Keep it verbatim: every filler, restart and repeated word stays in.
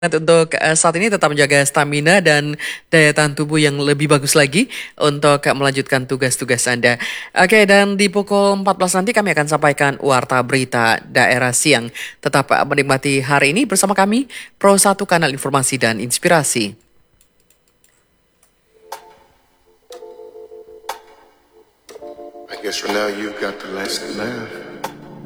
Untuk eh, saat ini tetap menjaga stamina dan daya tahan tubuh yang lebih bagus lagi untuk eh, melanjutkan tugas-tugas Anda. Oke, dan di pukul empat belas nanti kami akan sampaikan Warta Berita Daerah Siang. Tetap eh, menikmati hari ini bersama kami, Pro satu Kanal Informasi dan Inspirasi. I guess for now you've got the last laugh.